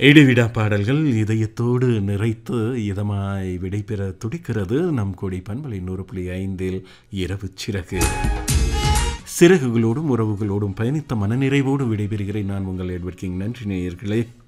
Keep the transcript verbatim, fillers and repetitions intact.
இடைவிடா பாடல்கள் இதயத்தோடு நிறைத்து இதமாய் விடைபெற துடிக்கிறது நம் கொடி பண்பலை நூறு புள்ளி ஐந்தில் இரவு சிறகு. சிறகுகளோடும் உறவுகளோடும் பயணித்த மனநிறைவோடு விடைபெறுகிறேன் நான் உங்கள் எட்வர்ட் கிங். நன்றி நேயர்களே.